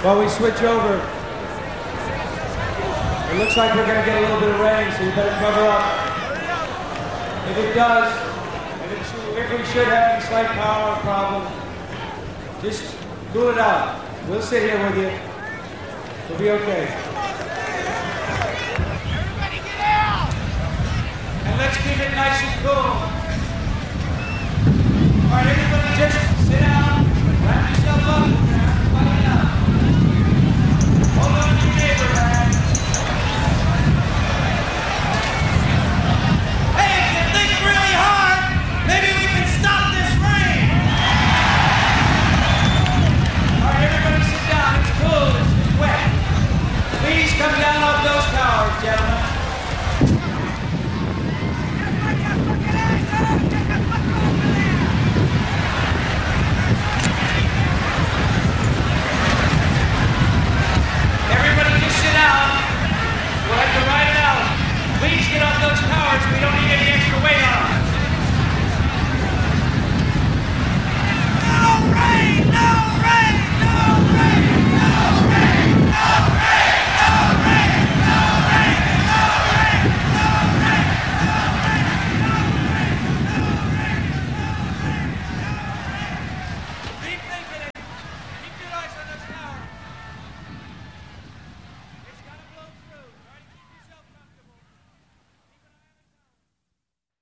While we switch over, it looks like we're going to get a little bit of rain, so you better cover up. If it does, if we should have any slight power problem, just cool it out. We'll sit here with you. We'll be okay. And let's keep it nice and cool.